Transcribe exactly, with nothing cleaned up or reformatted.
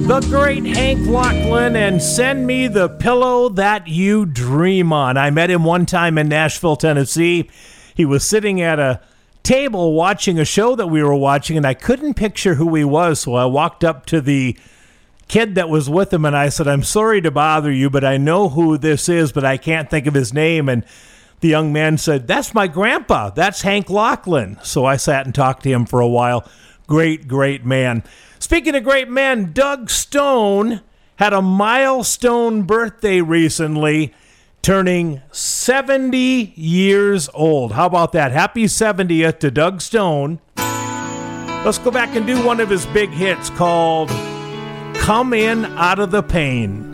The great Hank Locklin and Send Me the Pillow That You Dream On. I met him one time in Nashville, Tennessee. He was sitting at a table watching a show that we were watching, and I couldn't picture who he was, so I walked up to the kid that was with him, and I said, I'm sorry to bother you, but I know who this is, but I can't think of his name. And the young man said, that's my grandpa. That's Hank Locklin. So I sat and talked to him for a while. Great, great man. Speaking of great men, Doug Stone had a milestone birthday recently, turning seventy years old. How about that? Happy seventieth to Doug Stone. Let's go back and do one of his big hits called Come In Out of the Pain.